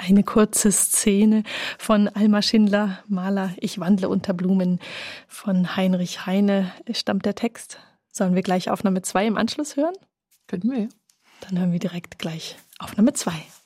Eine kurze Szene von Alma Schindler, Maler, Ich wandle unter Blumen. Von Heinrich Heine stammt der Text. Sollen wir gleich Aufnahme 2 im Anschluss hören? Könnten wir, ja. Dann hören wir direkt gleich Aufnahme 2.